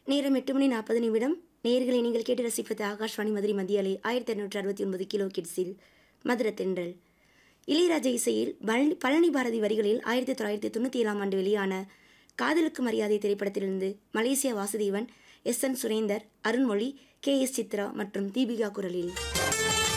நேரம் 8:40. நேயர்களை நீங்கள் கேட்டு ரசிப்பது ஆகாஷ்வாணி மதுரை மத்திய அலை 1269 கிலோ கிட்ஸில் மதுர தென்றல். இளையராஜா இசையில் பழனி பாரதி வரிகளில் 1997ஆம் ஆண்டு வெளியான காதலுக்கு மரியாதை திரைப்படத்திலிருந்து Malaysia Vasudevan, SN. Surender, Arunmozhi, KS. Chitra மற்றும் தீபிகா குரலில்.